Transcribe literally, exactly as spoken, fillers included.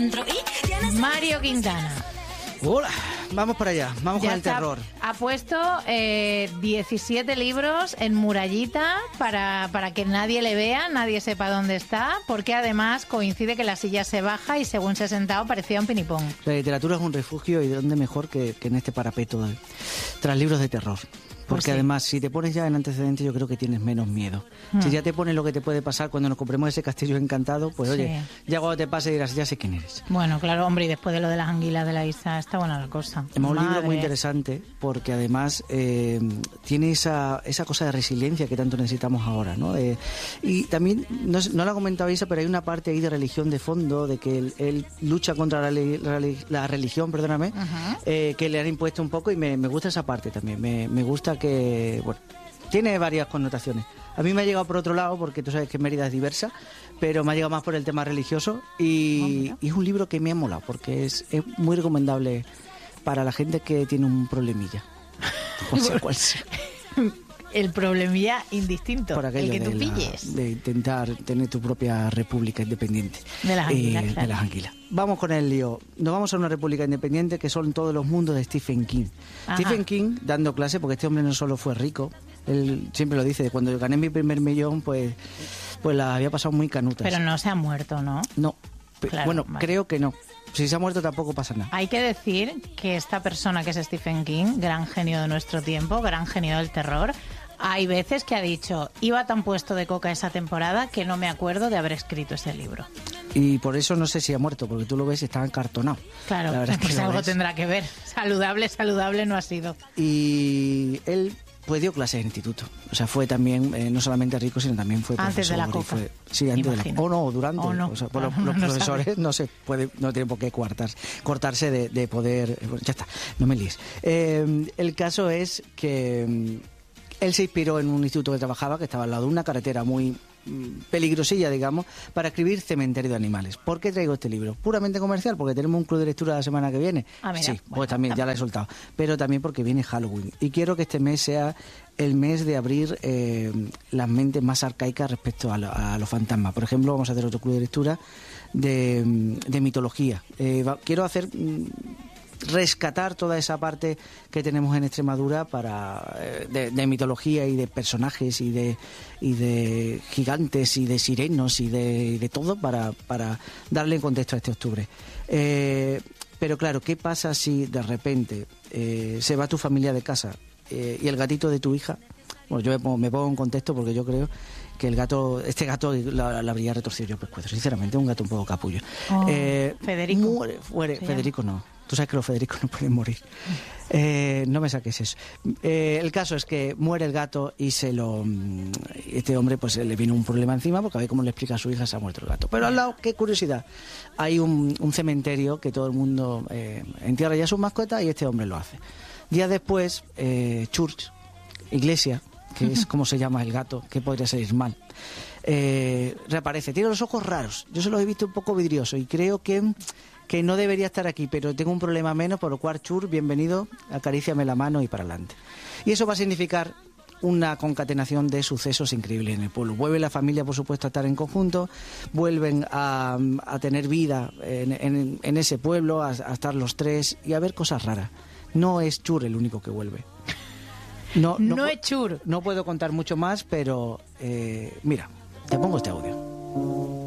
dentro y tienes... Mario Quintana. Hola, vamos para allá, vamos Ya con el está, terror. Ha puesto eh, diecisiete libros en murallita para, para que nadie le vea, nadie sepa dónde está, porque además coincide que la silla se baja y según se ha sentado parecía un pinipón. La literatura es un refugio y dónde mejor que, que en este parapeto de, tras libros de terror. Porque Pues sí. además, si te pones ya en antecedentes, yo creo que tienes menos miedo. Hmm. Si ya te pones lo que te puede pasar cuando nos compremos ese castillo encantado, pues Sí. oye, ya cuando te pase dirás, ya sé quién eres. Bueno, claro, hombre, y después de lo de las anguilas de la isla, está buena la cosa. Es un libro muy Madre. interesante porque además eh, tiene esa, esa cosa de resiliencia que tanto necesitamos ahora, ¿no? Eh, y también, no, sé- no la ha comentado Isa, pero hay una parte ahí de religión de fondo, de que él, él lucha contra la, le- la, la religión, perdóname, Ajá. eh, que le han impuesto un poco y me, me gusta esa parte también. Me, me gusta que, bueno, tiene varias connotaciones. A mí me ha llegado por otro lado, porque tú sabes que Mérida es diversa, pero me ha llegado más por el tema religioso y, y es un libro que me ha molado, porque es, es muy recomendable para la gente que tiene un problemilla. O sea, cual sea. El problemilla indistinto, Por el aquello que tú de, la- pilles. de intentar tener tu propia república independiente. De las anguilas, Eh, claro. de las anguilas. Vamos con el lío. Nos vamos a una república independiente que son todos los mundos de Stephen King. Ajá. Stephen King, dando clase, porque este hombre no solo fue rico, él siempre lo dice, cuando gané mi primer millón, pues, pues la había pasado muy canutas. Pero no se ha muerto, ¿no? No. Pe- Claro, bueno, vale. creo que no. Si se ha muerto tampoco pasa nada. Hay que decir que esta persona que es Stephen King, gran genio de nuestro tiempo, gran genio del terror, hay veces que ha dicho, iba tan puesto de coca esa temporada que no me acuerdo de haber escrito ese libro. Y por eso no sé si ha muerto, porque tú lo ves y está encartonado. Claro, La verdad es que pues lo algo ves. tendrá que ver. Saludable, saludable no ha sido. Y él pues dio clases en instituto. O sea, fue también, eh, no solamente rico, sino también fue Antes de la profesor y coca, fue- sí, antes imagino. de la O no, o durante. O no. O sea, pues los, No, los no profesores sabe. no se puede, no tienen por qué coartarse, cortarse de, de poder... eh, bueno, ya está, no me líes. Eh, el caso es que mm, él se inspiró en un instituto que trabajaba, que estaba al lado de una carretera muy mm, peligrosilla, digamos, para escribir Cementerio de Animales. ¿Por qué traigo este libro? Puramente comercial, porque tenemos un club de lectura la semana que viene. Ah, mira, sí, bueno, pues también, ya la he soltado. Pero también porque viene Halloween. Y quiero que este mes sea el mes de abrir eh, las mentes más arcaicas respecto a, lo- a los fantasmas. Por ejemplo, vamos a hacer otro club de lectura de, mm, de mitología. Eh, va- quiero hacer... mm, rescatar toda esa parte que tenemos en Extremadura para eh, de, de mitología y de personajes y de y de gigantes y de sirenos y de, y de todo para, para darle contexto a este octubre. Eh, pero claro, ¿qué pasa si de repente eh, se va tu familia de casa eh, y el gatito de tu hija? Bueno, yo me pongo, me pongo en contexto porque yo creo que el gato, este gato la, la habría retorcido yo pescuezo, sinceramente, un gato un poco capullo. Oh, Eh, Federico. Muere, muere, Se Federico no. Tú sabes que los Federicos no pueden morir. Eh, no me saques eso. Eh, el caso es que muere el gato y se lo... mm, Este hombre pues le viene un problema encima porque a ver cómo le explica a su hija se ha muerto el gato. Pero al lado, qué curiosidad, hay un, un cementerio que todo el mundo eh, entierra ya sus mascotas y este hombre lo hace. Días después, eh, Church, iglesia, que es como se llama el gato, que podría salir mal, eh, reaparece. Tiene los ojos raros. Yo se los he visto un poco vidriosos y creo que, que no debería estar aquí, pero tengo un problema menos, por lo cual, Chur, bienvenido, acaríciame la mano y para adelante. Y eso va a significar una concatenación de sucesos increíbles en el pueblo. Vuelve la familia, por supuesto, a estar en conjunto, vuelven a, a tener vida en, en, en ese pueblo, a, a estar los tres y a ver cosas raras. No es Chur el único que vuelve. No, No, pu- es chur. No puedo contar mucho más, pero eh, mira, te pongo este audio.